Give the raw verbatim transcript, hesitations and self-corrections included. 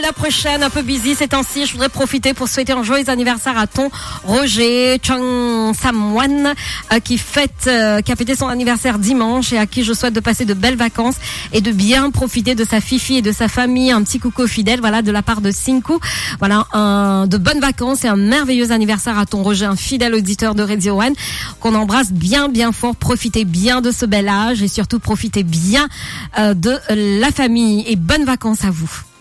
la prochaine, un peu busy ces temps-ci. Je voudrais profiter pour souhaiter un joyeux anniversaire à ton Roger Chang Samwan euh, qui fête, euh, qui a fêté son anniversaire dimanche et à qui je souhaite de passer de belles vacances et de bien profiter de sa fifi et de sa famille. Un petit coucou fidèle, voilà, de la part de Cinco. Voilà, un, de bonnes vacances et un merveilleux anniversaire à ton Roger, un fidèle auditeur de Radio One qu'on embrasse bien, bien fort. Profitez bien de ce bel âge et surtout profitez bien euh, de la famille et bonnes vacances à vous.